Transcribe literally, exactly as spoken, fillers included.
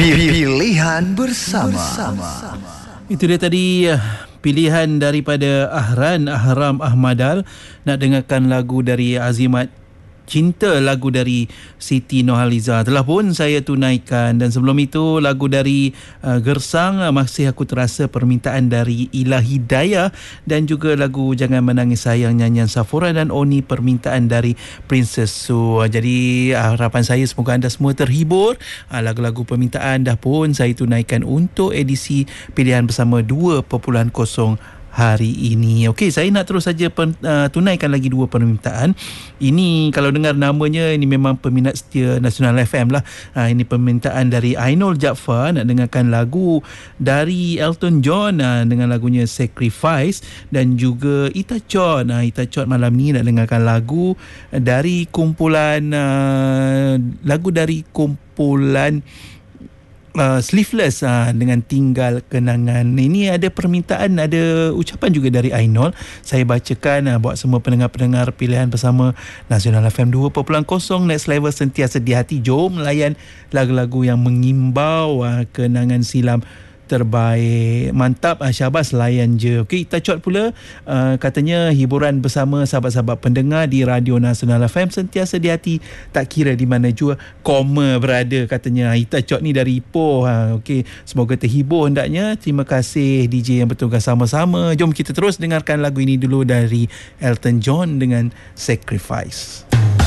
Pilihan bersama. bersama. Itu dia tadi pilihan daripada Ahran Ahram Ahmadal. Nak dengarkan lagu dari Azimat Cinta, lagu dari Siti Nurhaliza telah pun saya tunaikan. Dan sebelum itu lagu dari uh, Gersang, Masih Aku Terasa, permintaan dari Ila Hidayah. Dan juga lagu Jangan Menangis Sayang, nyanyian Safura dan Oni, permintaan dari Princess Su. Jadi harapan saya semoga anda semua terhibur. Lagu-lagu permintaan dah pun saya tunaikan untuk edisi pilihan bersama dua titik kosong hari ini. Okey, saya nak terus saja pen, uh, tunaikan lagi dua permintaan. Ini kalau dengar namanya, ini memang peminat setia Nasional F M lah. Uh, ini permintaan dari Ainul Jaafar, nak dengarkan lagu dari Elton John uh, dengan lagunya Sacrifice. Dan juga Ita Chot. Uh, Ita Chot malam ni nak dengarkan lagu dari kumpulan uh, lagu dari kumpulan Uh, Sleeveless uh, dengan Tinggal Kenangan. Ini ada permintaan, ada ucapan juga dari Ainul. Saya bacakan uh, buat semua pendengar-pendengar pilihan bersama Nasional F M dua titik kosong. Next Level sentiasa di hati. Jom layan lagu-lagu yang mengimbau uh, kenangan silam terbaik. Mantap, uh, syabas, layan je. Okey, Ita Chot pula uh, katanya hiburan bersama sahabat-sahabat pendengar di Radio Nasional F M sentiasa di hati, tak kira di mana jua koma berada, katanya Ita Chot ni dari Ipoh. Ha, okey, semoga terhibur hendaknya. Terima kasih D J yang bertugas sama-sama. Jom kita terus dengarkan lagu ini dulu dari Elton John dengan Sacrifice.